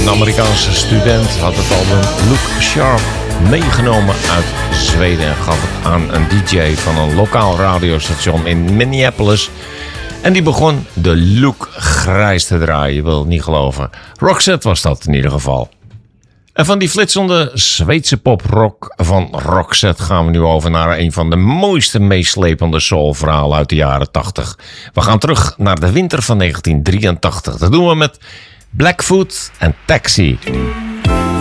Een Amerikaanse student had het album Look Sharp meegenomen uit Zweden en gaf het aan een DJ van een lokaal radiostation in Minneapolis. En die begon de Look grijs te draaien, je wil het niet geloven. Roxette was dat in ieder geval. En van die flitsende Zweedse poprock van Roxette gaan we nu over naar een van de mooiste meeslepende soulverhalen uit de jaren 80. We gaan terug naar de winter van 1983. Dat doen we met Blackfoot en Taxi.